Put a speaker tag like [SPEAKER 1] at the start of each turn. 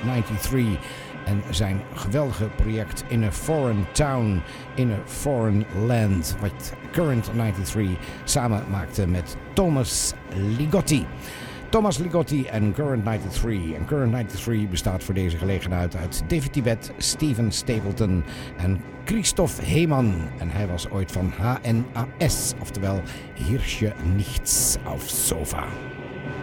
[SPEAKER 1] 93 en zijn geweldige project In a Foreign Town, in a Foreign Land, wat Current 93 samen maakte met Thomas Ligotti. Thomas Ligotti en Current 93. En Current 93 bestaat voor deze gelegenheid uit David Tibet, Steven Stapleton en Christoph Heeman. En hij was ooit van HNS, oftewel Hirsche Nichts auf Sofa.